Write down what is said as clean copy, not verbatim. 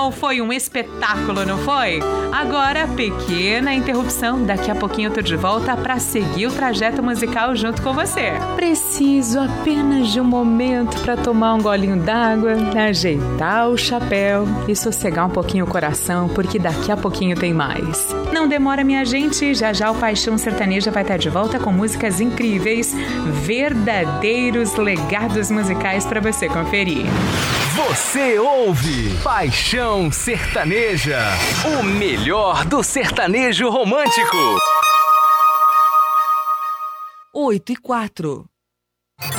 Uau, foi um espetáculo, não foi? Agora, pequena interrupção. Daqui a pouquinho eu tô de volta para seguir o trajeto musical junto com você. Preciso apenas de um momento para tomar um golinho d'água, ajeitar o chapéu e sossegar um pouquinho o coração, porque daqui a pouquinho tem mais. Não demora, minha gente, já já o Paixão Sertaneja vai estar de volta com músicas incríveis, verdadeiros legados musicais para você conferir. Você ouve Paixão Sertaneja, o melhor do sertanejo romântico. 8:04.